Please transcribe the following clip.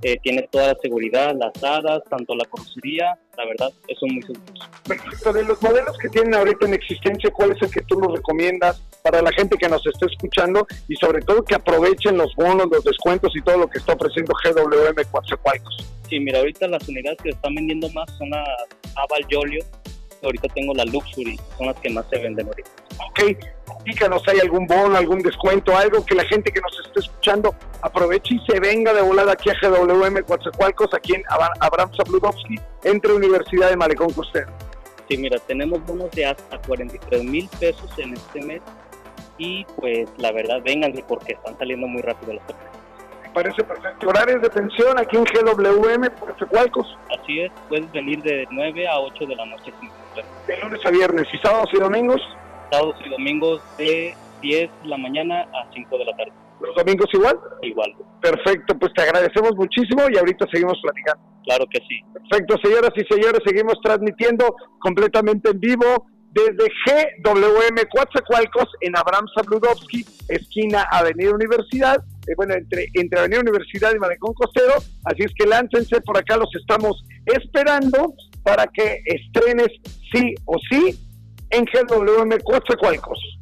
tiene toda la seguridad, las hadas, tanto la carrocería, la verdad, son muy seguros. Perfecto. De los modelos que tienen ahorita en existencia, ¿cuál es el que tú nos recomiendas para la gente que nos esté escuchando y sobre todo que aprovechen los bonos, los descuentos y todo lo que está ofreciendo GWM Coatzacoalcos? Sí, mira, ahorita las unidades que están vendiendo más son las Aval Yolio, ahorita tengo la Luxury, son las que más se venden ahorita. Ok, díganos, ¿hay algún bono, algún descuento, algo que la gente que nos esté escuchando aproveche y se venga de volada aquí a GWM Coatzacoalcos, aquí en Abraham Zabludovsky, entre Universidad de Malecón Costero? Sí, mira, tenemos bonos de hasta 43,000 pesos en este mes y pues la verdad, vénganse porque están saliendo muy rápido las ofertas. Me parece perfecto. ¿Horarios de atención aquí en GWM Coatzacoalcos? Así es, puedes venir de 9 a 8 de la noche sin problema. De lunes a viernes, ¿y sábados y domingos? Sábados y domingos de 10 de la mañana a 5 de la tarde. ¿Los domingos igual? Igual. Perfecto, pues te agradecemos muchísimo y ahorita seguimos platicando. Claro que sí. Perfecto, señoras y señores, seguimos transmitiendo completamente en vivo desde GWM Coatzacoalcos en Abraham Zabludovsky, esquina Avenida Universidad, entre Avenida Universidad y Malecón Costero, así es que láncense, por acá los estamos esperando para que estrenes sí o sí en GWM Coatzacoalcos.